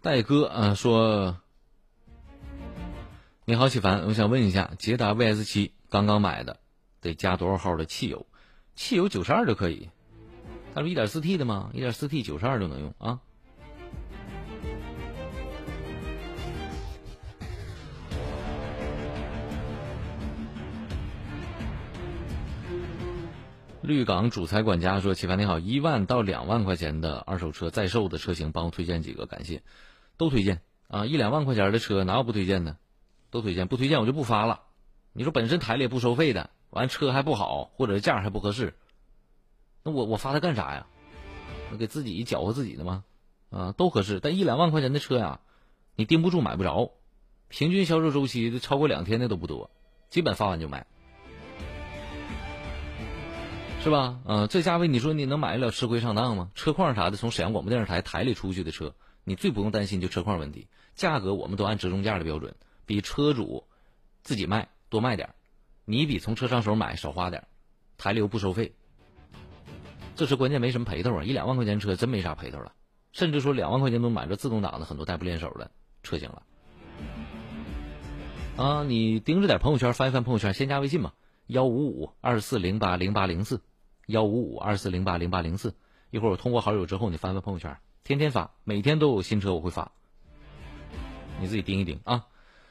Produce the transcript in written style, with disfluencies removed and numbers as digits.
戴哥说，你好，启凡，我想问一下，捷达 VS7 刚刚买的，得加多少号的汽油？汽油92就可以。它是 1.4T 的吗？ 1.4T 92就能用啊。绿港主裁管家说，启凡你好，1万到2万块钱的二手车在售的车型，帮我推荐几个，感谢。都推荐啊，1-2万块钱的车哪有不推荐的？都推荐，不推荐我就不发了。你说本身台里也不收费的，完车还不好，或者价还不合适，那我发它干啥呀？我给自己搅和自己的吗？都合适。但1-2万块钱的车呀，你盯不住买不着，平均销售周期超过2天的都不多，基本发完就卖。是吧？这价位你说你能买得了吃亏上当吗？车况啥的，从沈阳广播电视台台里出去的车，你最不用担心就车况问题。价格我们都按折中价的标准，比车主自己卖多卖点，你比从车商手买少花点，台里又不收费。这车关键没什么赔头啊，1-2万块钱车真没啥赔头了，甚至说2万块钱都买着自动挡的很多带不练手的车型了。你盯着点朋友圈，翻一翻朋友圈，先加微信吧，15524080804，15524080804。一会儿我通过好友之后，你翻翻朋友圈，天天发，每天都有新车我会发，你自己盯一盯啊。